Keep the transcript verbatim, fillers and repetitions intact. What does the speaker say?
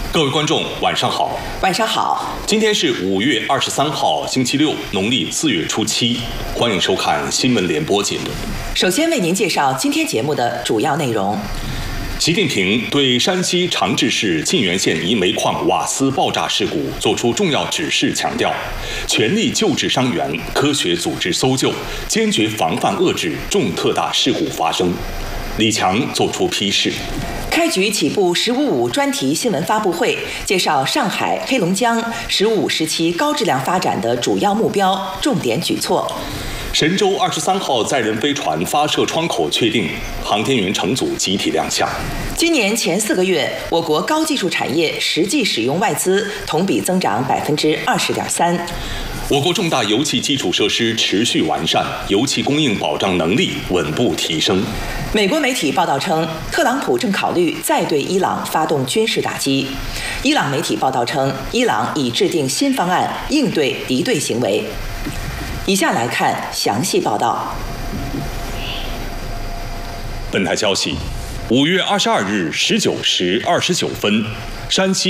各位观众，晚上好。 晚上好。 今天是五月二十三号，星期六，农历四月初七。欢迎收看新闻联播节目。 首先为您介绍今天节目的主要内容。 习近平对山西长治市沁源县一煤矿瓦斯爆炸事故作出重要指示，强调全力救治伤员，科学组织搜救，坚决防范遏制重特大事故发生。李强作出批示。 开局起步“十五五”专题新闻发布会，介绍上海、黑龙江“十五五”时期高质量发展的主要目标、重点举措。 神舟二十三号载人飞船发射窗口确定，航天员乘组集体亮相。 今年前四个月，我国高技术产业实际使用外资同比增长百分之二十点三。 我国重大油气基础设施持续完善，油气供应保障能力稳步提升。 美国媒体报道称，特朗普正考虑再对伊朗发动军事打击。伊朗媒体报道称，伊朗已制定新方案应对敌对行为。以下来看详细报道。 本台消息，五月二十二日十九时二十九分，山西